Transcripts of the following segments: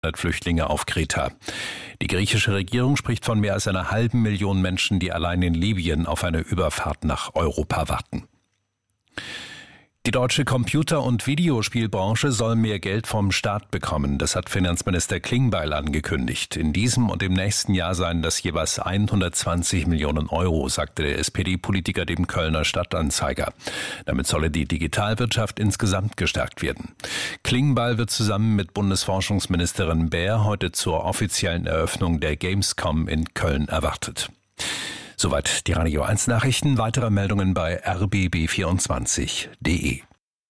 Flüchtlinge auf Kreta. Die griechische Regierung spricht von mehr als 500.000 Menschen, die allein in Libyen auf eine Überfahrt nach Europa warten. Die deutsche Computer- und Videospielbranche soll mehr Geld vom Staat bekommen. Das hat Finanzminister Klingbeil angekündigt. In diesem und im nächsten Jahr seien das jeweils 120 Millionen Euro, sagte der SPD-Politiker dem Kölner Stadtanzeiger. Damit solle die Digitalwirtschaft insgesamt gestärkt werden. Klingbeil wird zusammen mit Bundesforschungsministerin Baer heute zur offiziellen Eröffnung der Gamescom in Köln erwartet. Soweit die Radio 1 Nachrichten. Weitere Meldungen bei rbb24.de.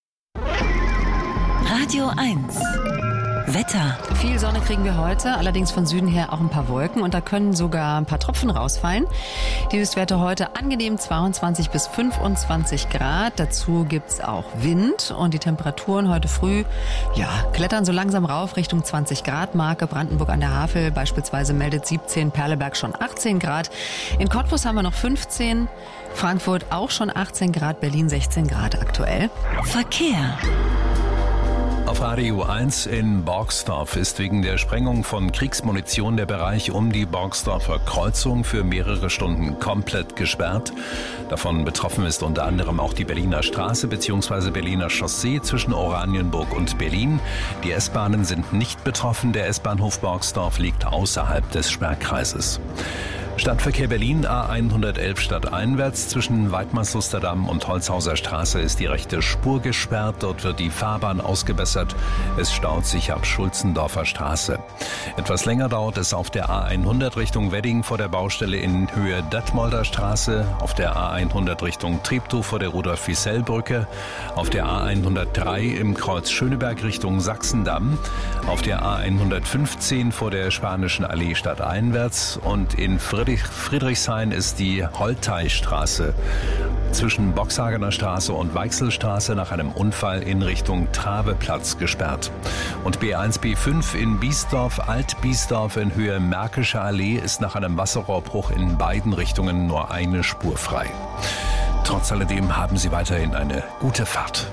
Radio 1 Wetter. Viel Sonne kriegen wir heute, allerdings von Süden her auch ein paar Wolken und da können sogar ein paar Tropfen rausfallen. Die Höchstwerte heute angenehm 22 bis 25 Grad. Dazu gibt's auch Wind und die Temperaturen heute früh klettern so langsam rauf Richtung 20 Grad Marke. Brandenburg an der Havel beispielsweise meldet 17, Perleberg schon 18 Grad. In Cottbus haben wir noch 15, Frankfurt auch schon 18 Grad, Berlin 16 Grad aktuell. Verkehr. Auf Radio 1 in Borgsdorf ist wegen der Sprengung von Kriegsmunition der Bereich um die Borgsdorfer Kreuzung für mehrere Stunden komplett gesperrt. Davon betroffen ist unter anderem auch die Berliner Straße bzw. Berliner Chaussee zwischen Oranienburg und Berlin. Die S-Bahnen sind nicht betroffen. Der S-Bahnhof Borgsdorf liegt außerhalb des Sperrkreises. Stadtverkehr Berlin A111 stadteinwärts zwischen Weidmannslusterdamm und Holzhauser Straße ist die rechte Spur gesperrt. Dort wird die Fahrbahn ausgebessert. Es staut sich ab Schulzendorfer Straße. Etwas länger dauert es auf der A100 Richtung Wedding vor der Baustelle in Höhe Detmolder Straße, auf der A100 Richtung Treptow vor der Rudolf-Wiesel-Brücke, auf der A103 im Kreuz Schöneberg Richtung Sachsendamm, auf der A115 vor der Spanischen Allee stadteinwärts und in Friedrichshain ist die Holteistraße zwischen Boxhagener Straße und Weichselstraße nach einem Unfall in Richtung Traveplatz gesperrt. Und B1, B5 in Biesdorf, Alt-Biesdorf in Höhe Märkische Allee ist nach einem Wasserrohrbruch in beiden Richtungen nur eine Spur frei. Trotz alledem haben Sie weiterhin eine gute Fahrt.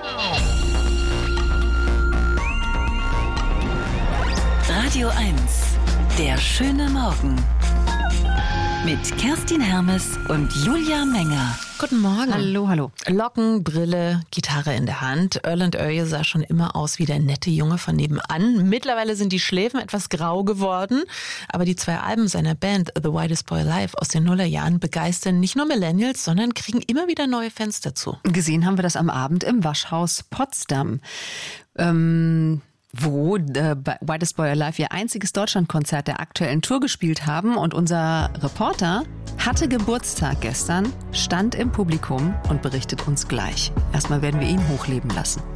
Radio 1, der schöne Morgen. Mit Kerstin Hermes und Julia Menger. Guten Morgen. Hallo. Locken, Brille, Gitarre in der Hand. Erland Oye sah schon immer aus wie der nette Junge von nebenan. Mittlerweile sind die Schläfen etwas grau geworden. Aber die 2 Alben seiner Band The Whitest Boy Alive aus den Nullerjahren begeistern nicht nur Millennials, sondern kriegen immer wieder neue Fans dazu. Gesehen haben wir das am Abend im Waschhaus Potsdam. Wo Whitest Boy Alive ihr einziges Deutschlandkonzert der aktuellen Tour gespielt haben. Und unser Reporter hatte Geburtstag gestern, stand im Publikum und berichtet uns gleich. Erstmal werden wir ihn hochleben lassen.